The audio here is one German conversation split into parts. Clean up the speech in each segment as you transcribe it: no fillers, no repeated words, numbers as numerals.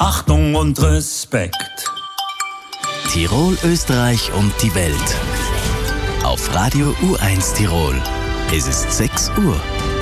Achtung und Respekt. Tirol, Österreich und die Welt. Auf Radio U1 Tirol. Es ist 6 Uhr.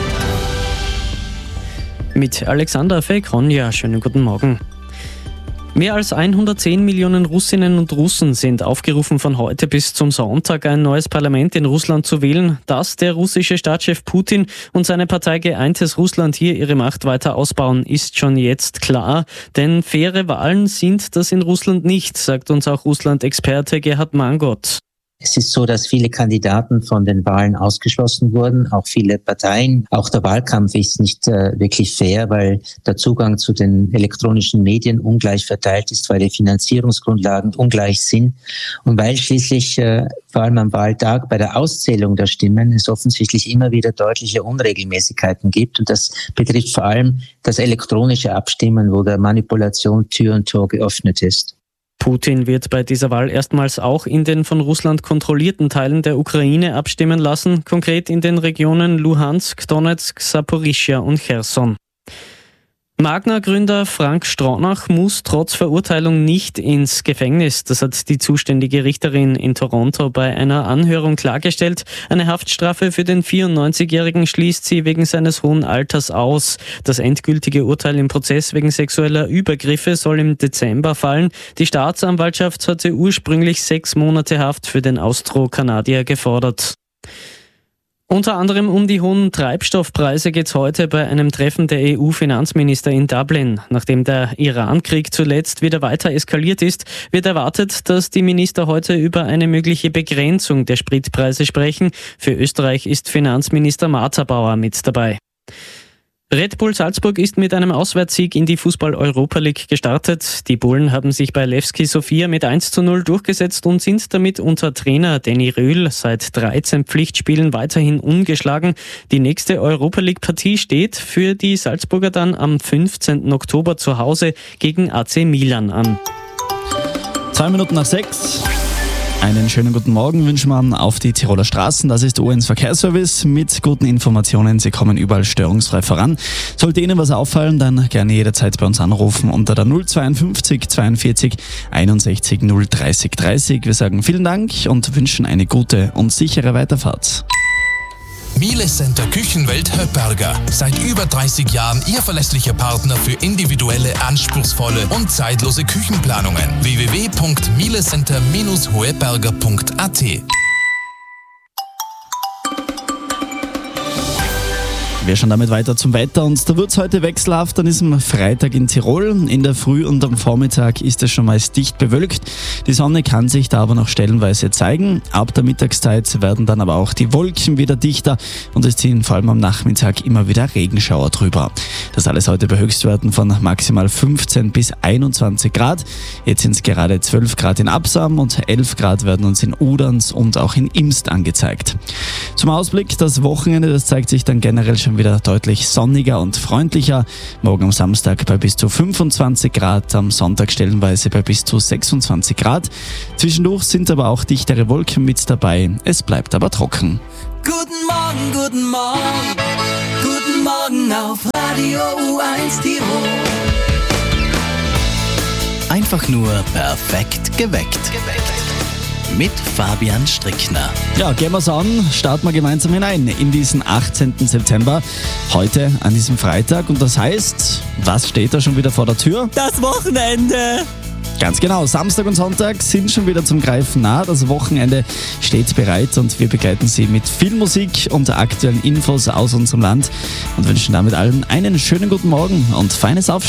Mit Alexandra Fekronja, schönen guten Morgen. Mehr als 110 Millionen Russinnen und Russen sind aufgerufen, von heute bis zum Sonntag ein neues Parlament in Russland zu wählen. Dass der russische Staatschef Putin und seine Partei Geeintes Russland hier ihre Macht weiter ausbauen, ist schon jetzt klar. Denn faire Wahlen sind das in Russland nicht, sagt uns auch Russland-Experte Gerhard Mangot. Es ist so, dass viele Kandidaten von den Wahlen ausgeschlossen wurden, auch viele Parteien. Auch der Wahlkampf ist nicht wirklich fair, weil der Zugang zu den elektronischen Medien ungleich verteilt ist, weil die Finanzierungsgrundlagen ungleich sind und weil schließlich vor allem am Wahltag bei der Auszählung der Stimmen es offensichtlich immer wieder deutliche Unregelmäßigkeiten gibt. Und das betrifft vor allem das elektronische Abstimmen, wo der Manipulation Tür und Tor geöffnet ist. Putin wird bei dieser Wahl erstmals auch in den von Russland kontrollierten Teilen der Ukraine abstimmen lassen, konkret in den Regionen Luhansk, Donetsk, Saporischschja und Cherson. Magna-Gründer Frank Stronach muss trotz Verurteilung nicht ins Gefängnis. Das hat die zuständige Richterin in Toronto bei einer Anhörung klargestellt. Eine Haftstrafe für den 94-Jährigen schließt sie wegen seines hohen Alters aus. Das endgültige Urteil im Prozess wegen sexueller Übergriffe soll im Dezember fallen. Die Staatsanwaltschaft hatte ursprünglich 6 Monate Haft für den Austro-Kanadier gefordert. Unter anderem um die hohen Treibstoffpreise geht es heute bei einem Treffen der EU-Finanzminister in Dublin. Nachdem der Iran-Krieg zuletzt wieder weiter eskaliert ist, wird erwartet, dass die Minister heute über eine mögliche Begrenzung der Spritpreise sprechen. Für Österreich ist Finanzminister Martha Bauer mit dabei. Red Bull Salzburg ist mit einem Auswärtssieg in die Fußball-Europa League gestartet. Die Bullen haben sich bei Levski Sofia mit 1:0 durchgesetzt und sind damit unter Trainer Danny Röhl seit 13 Pflichtspielen weiterhin ungeschlagen. Die nächste Europa League-Partie steht für die Salzburger dann am 15. Oktober zu Hause gegen AC Milan an. 6:02. Einen schönen guten Morgen wünschen wir auf die Tiroler Straßen. Das ist U1 Verkehrsservice mit guten Informationen. Sie kommen überall störungsfrei voran. Sollte Ihnen was auffallen, dann gerne jederzeit bei uns anrufen unter der 052 42 61 030 30. Wir sagen vielen Dank und wünschen eine gute und sichere Weiterfahrt. Miele Center Küchenwelt Höpperger. Seit über 30 Jahren Ihr verlässlicher Partner für individuelle, anspruchsvolle und zeitlose Küchenplanungen. www.mielecenter-hoeberger.at. Wir schauen damit weiter zum Wetter und da wird es heute wechselhaft an diesem Freitag in Tirol. In der Früh und am Vormittag ist es schon meist dicht bewölkt. Die Sonne kann sich da aber noch stellenweise zeigen. Ab der Mittagszeit werden dann aber auch die Wolken wieder dichter und es ziehen vor allem am Nachmittag immer wieder Regenschauer drüber. Das alles heute bei Höchstwerten von maximal 15 bis 21 Grad. Jetzt sind es gerade 12 Grad in Absam und 11 Grad werden uns in Uderns und auch in Imst angezeigt. Zum Ausblick, das Wochenende, das zeigt sich dann generell schon wieder deutlich sonniger und freundlicher. Morgen am Samstag bei bis zu 25 Grad, am Sonntag stellenweise bei bis zu 26 Grad. Zwischendurch sind aber auch dichtere Wolken mit dabei. Es bleibt aber trocken. Guten Morgen, guten Morgen, guten Morgen auf Radio U1 Tirol. Einfach nur perfekt geweckt. Mit Fabian Strickner. Ja, gehen wir's an, starten wir gemeinsam hinein in diesen 18. September, heute an diesem Freitag. Und das heißt, was steht da schon wieder vor der Tür? Das Wochenende! Ganz genau, Samstag und Sonntag sind schon wieder zum Greifen nah. Das Wochenende steht bereit und wir begleiten Sie mit viel Musik und aktuellen Infos aus unserem Land und wünschen damit allen einen schönen guten Morgen und feines Aufstehen.